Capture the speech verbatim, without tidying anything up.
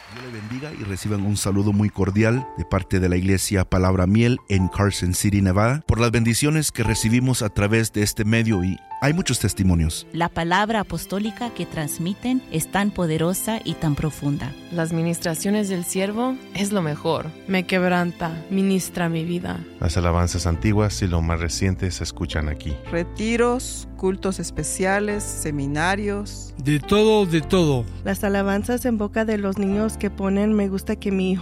Dios le bendiga y reciban un saludo muy cordial de parte de la iglesia Palabra Miel en Carson City, Nevada, por las bendiciones que recibimos a través de este medio, y hay muchos testimonios. La palabra apostólica que transmiten es tan poderosa y tan profunda. Las ministraciones del siervo es lo mejor. Me quebranta, ministra mi vida. Las alabanzas antiguas y lo más reciente se escuchan aquí. Retiros, cultos especiales, seminarios. De todo, de todo. Las alabanzas en boca de los niños que ponen "me gusta que mi hijo